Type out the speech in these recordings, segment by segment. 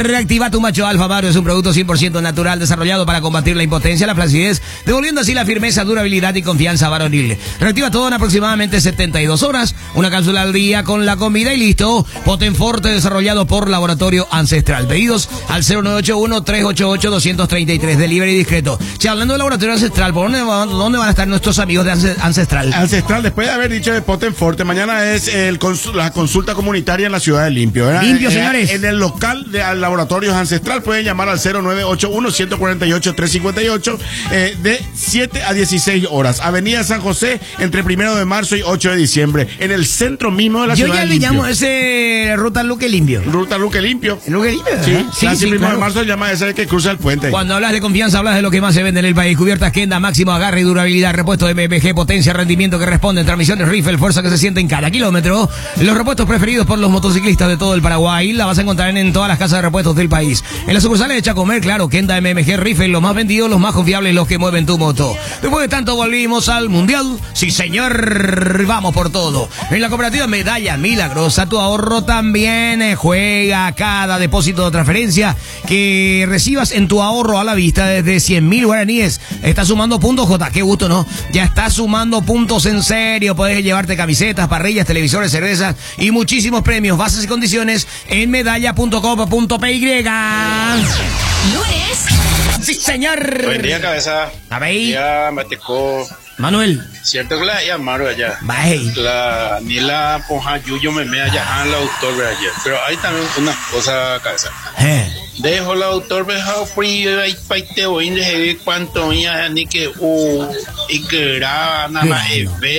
Reactiva tu macho alfa, Mauro. Es un producto 100% natural desarrollado para combatir la impotencia, la flacidez, devolviendo así la firmeza, durabilidad y confianza varonil. Reactiva todo en aproximadamente 72 horas. Una cápsula al día con la comida y listo. Potenforte desarrollado por Laboratorio Ancestral. Pedidos al 0981-388-233. Delivery discreto. Che, hablando de Laboratorio Ancestral, ¿por dónde van a estar nuestros amigos de Ancestral? Ancestral, después de haber dicho de Potenforte, mañana es la consulta comunitaria en la ciudad de Limpio, ¿verdad? Limpio, señores. En el local de Laboratorios Ancestral pueden llamar al 0981-148-358 de 7 a 16 horas. Avenida San José, entre 1 de marzo y 8 de diciembre, en el centro mismo de la ciudad de Limpio. Yo ya le llamo ese Ruta Luque Limpio. Ruta Luque Limpio. ¿Luque Limpio? Sí, casi 1 claro. de marzo se llama esa que cruza el puente. Cuando hablas de confianza, hablas de lo que más se vende en el país. Cubiertas Kenda, máximo agarre y durabilidad. Repuesto de MPG, potencia, rendimiento que responde. Transmisiones Riffle, fuerza que se siente en cada kilómetro. Los repuestos preferidos por los motociclistas de todo el Paraguay. La vas a encontrar en todas las casas de repuestos del país. En las sucursales de Chacomer, claro, Kenda, MMG, Riffle, los más vendidos, los más confiables, los que mueven tu moto. Después de tanto volvimos al Mundial. Sí, señor, vamos por todo. En la cooperativa Medalla Milagrosa, tu ahorro también juega. Cada depósito de transferencia que recibas en tu ahorro a la vista desde 100.000 guaraníes está sumando puntos, Jota. Qué gusto, ¿no? Ya está sumando puntos en serio. Podés llevarte camisetas, parrillas, televisores, cervezas y muchísimos premios. Bases y condiciones en medalla.com.py. Lunes. Sí, señor. Buen día, cabeza. A ver. Ya me tocó. Manuel. Cierto que la llamaron allá. Bye. Ni la ponja yuyo me allá la autor allá. Pero hay también una cosa, cabeza. Dejo la autor dejado frío y paite hoy de cuánto ya ni que y que era nada más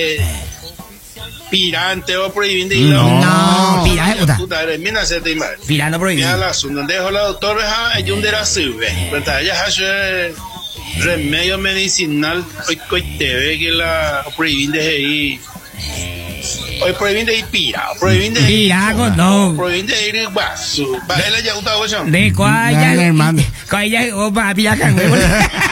pirante o prohibiendo y no pirante mira se te imaginas pirando prohibido la asunto dejo la autor dejado y un de la sube pero ya hace remedio medicinal hoy te ve que la prohibiendo ahí hoy prohibiendo ahí pira prohibiendo pirago no prohibiendo ahí guaso va él ya usa de cuál ya hermano cuál ya va piracan